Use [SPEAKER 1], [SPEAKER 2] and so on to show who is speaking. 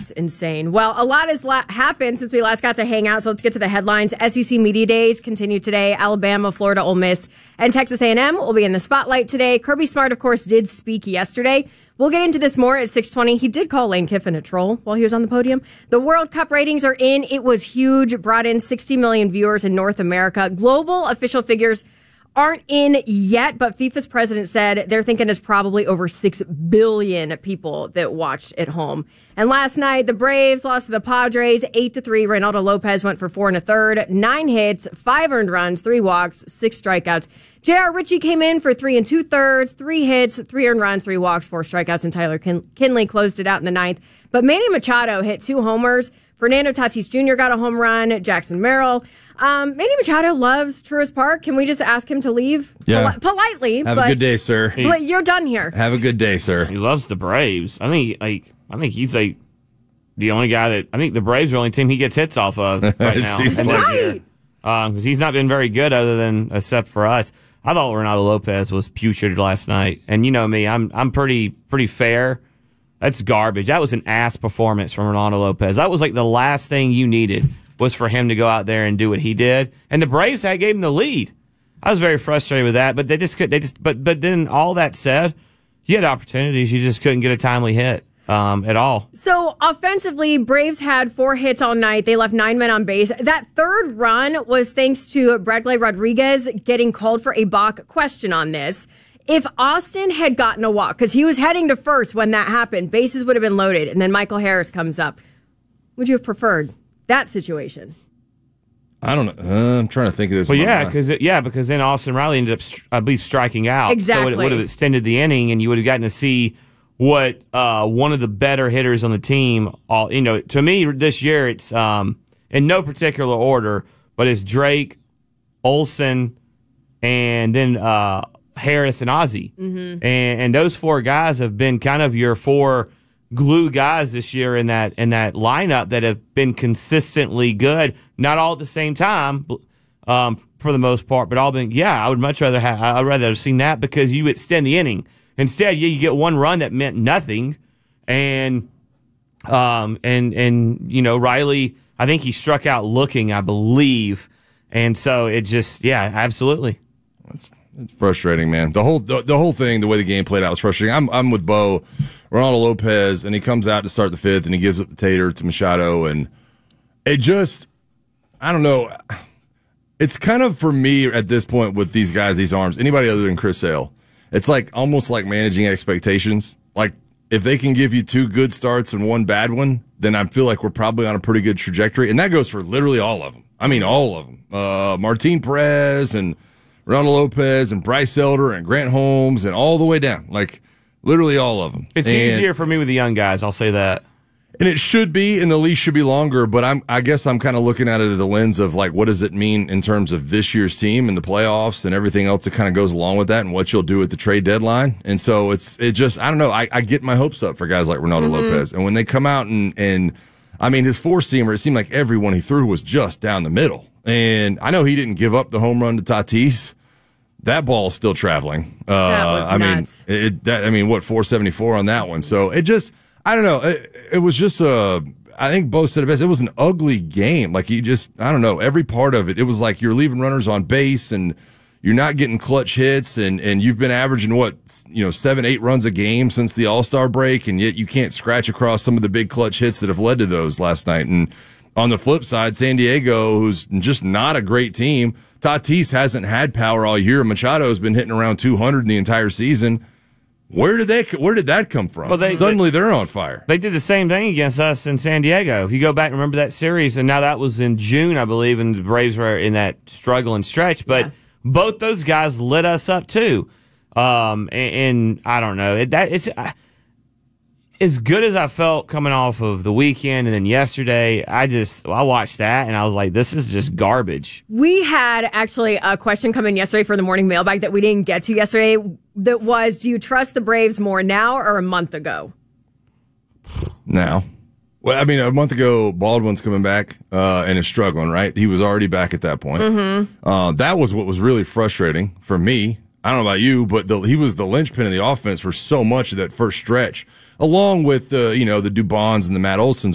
[SPEAKER 1] It's insane. Well, a lot has happened since we last got to hang out, so let's get to the headlines. SEC Media Days continue today. Alabama, Florida, Ole Miss, and Texas A&M will be in the spotlight today. Kirby Smart, of course, did speak yesterday. We'll get into this more at 6:20. He did call Lane Kiffin a troll while he was on the podium. The World Cup ratings are in. It was huge, brought in 60 million viewers in North America. Global official figures aren't in yet, but FIFA's president said they're thinking it's probably over 6 billion people that watched at home. And last night, the Braves lost to the Padres 8-3. Reynaldo Lopez went for 4 1/3, 9 hits, 5 earned runs, 3 walks, 6 strikeouts. J.R. Ritchie came in for 3 2/3, 3 hits, 3 earned runs, 3 walks, 4 strikeouts, and Tyler Kinley closed it out in the ninth. But Manny Machado hit 2 homers. Fernando Tatis Jr. got a home run. Jackson Merrill. Manny Machado loves Truist Park. Can we just ask him to leave?
[SPEAKER 2] Yeah.
[SPEAKER 1] Politely.
[SPEAKER 2] Have a good day, sir.
[SPEAKER 1] You're done here.
[SPEAKER 2] Have a good day, sir.
[SPEAKER 3] He loves the Braves. I think he's the only guy that I think the Braves are the only team he gets hits off of right now.
[SPEAKER 2] Seems like
[SPEAKER 3] because he's not been very good except for us. I thought Reynaldo Lopez was putrid last night, and you know me, I'm pretty fair. That's garbage. That was an ass performance from Reynaldo Lopez. That was like the last thing you needed was for him to go out there and do what he did. And the Braves gave him the lead. I was very frustrated with that, but but then all that said, you had opportunities, you just couldn't get a timely hit at all.
[SPEAKER 1] So offensively, Braves had 4 hits all night. They left 9 men on base. That third run was thanks to Bradley Rodriguez getting called for a balk. Question on this. If Austin had gotten a walk, because he was heading to first when that happened, bases would have been loaded, and then Michael Harris comes up. Would you have preferred that situation?
[SPEAKER 2] I don't know. I'm trying to think of this.
[SPEAKER 3] Well, because then Austin Riley ended up, I believe, striking out.
[SPEAKER 1] Exactly.
[SPEAKER 3] So it would have extended the inning, and you would have gotten to see what one of the better hitters on the team. To me, this year it's in no particular order, but it's Drake, Olsen, and then Harris and Ozzie. Mm-hmm. And those 4 guys have been kind of your 4 glue guys this year in that lineup that have been consistently good. Not all at the same time, for the most part, but all been. Yeah, I would much rather have seen that because you extend the inning. Instead, you get 1 run that meant nothing, and Riley. I think he struck out looking, I believe, and so it just absolutely.
[SPEAKER 2] It's frustrating, man. The whole thing, the way the game played out was frustrating. I'm with Bo, Reynaldo Lopez, and he comes out to start the 5th, and he gives up the tater to Machado, and it just, I don't know. It's kind of, for me, at this point with these guys, these arms, anybody other than Chris Sale, it's like almost like managing expectations. Like, if they can give you 2 good starts and 1 bad one, then I feel like we're probably on a pretty good trajectory, and that goes for literally all of them. I mean, all of them. Martin Perez and Reynaldo Lopez and Bryce Elder and Grant Holmes and all the way down. Like, literally all of them.
[SPEAKER 3] It's easier for me with the young guys, I'll say that.
[SPEAKER 2] And it should be, and the leash should be longer, but I guess I'm kind of looking at it through the lens of, like, what does it mean in terms of this year's team and the playoffs and everything else that kind of goes along with that and what you'll do at the trade deadline. And so it just, I don't know, I get my hopes up for guys like Reynaldo Lopez. And when they come out and I mean, his 4-seamer, it seemed like everyone he threw was just down the middle. And I know he didn't give up the home run to Tatis. That ball is still traveling.
[SPEAKER 1] That was nuts.
[SPEAKER 2] 474 on that one. So it just, I don't know. It was just I think Bo said it best. It was an ugly game. Like, I don't know, every part of it. It was like you're leaving runners on base and you're not getting clutch hits, and you've been averaging 7-8 runs a game since the All-Star break, and yet you can't scratch across some of the big clutch hits that have led to those last night. And on the flip side, San Diego, who's just not a great team, Tatis hasn't had power all year. Machado's been hitting around 200 in the entire season. Where did that come from? Well, Suddenly they're on fire.
[SPEAKER 3] They did the same thing against us in San Diego. If you go back and remember that series, and now that was in June, I believe, and the Braves were in that struggle and stretch. But both those guys lit us up too. And I don't know. It's as good as I felt coming off of the weekend and then yesterday. I watched that and I was like, this is just garbage.
[SPEAKER 1] We had actually a question come in yesterday for the morning mailbag that we didn't get to yesterday. That was, do you trust the Braves more now or a month ago?
[SPEAKER 2] Now. Well, I mean, a month ago, Baldwin's coming back and is struggling, right? He was already back at that point. Mm-hmm. That was what was really frustrating for me. I don't know about you, but he was the linchpin of the offense for so much of that first stretch, along with the Dubons and the Matt Olsons.